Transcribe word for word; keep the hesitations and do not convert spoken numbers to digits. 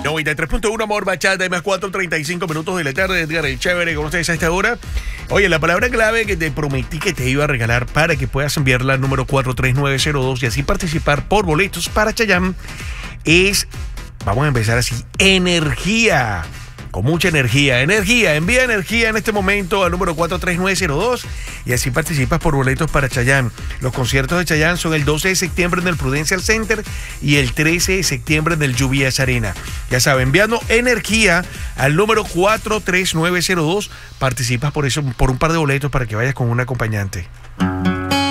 noventa y tres punto uno Amor Bachata, más cuatro treinta y cinco minutos de la tarde. Edgar, el chévere con ustedes a esta hora. Oye, la palabra clave que te prometí que te iba a regalar para que puedas enviarla al número cuatro tres nueve cero dos y así participar por boletos para Chayanne es, vamos a empezar así, energía. Con mucha energía, energía, envía energía en este momento al número cuatro tres nueve cero dos y así participas por boletos para Chayanne. Los conciertos de Chayanne son el doce de septiembre en el Prudential Center y el trece de septiembre en el Lluvias Arena. Ya saben, enviando energía al número cuatro tres nueve cero dos, participas por eso, por un par de boletos para que vayas con un acompañante.